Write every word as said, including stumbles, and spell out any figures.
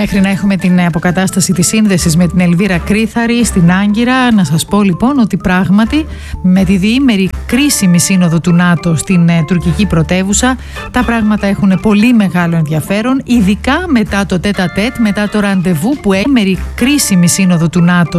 Μέχρι να έχουμε την αποκατάσταση της σύνδεσης με την Ελβίρα Κρήθαρη στην Άγκυρα, να σας πω λοιπόν ότι πράγματι με τη διήμερη κρίσιμη σύνοδο του ΝΑΤΟ στην ε, τουρκική πρωτεύουσα τα πράγματα έχουν πολύ μεγάλο ενδιαφέρον, ειδικά μετά το τέτα τέτ, μετά το ραντεβού που έχει κρίσιμη σύνοδο του ΝΑΤΟ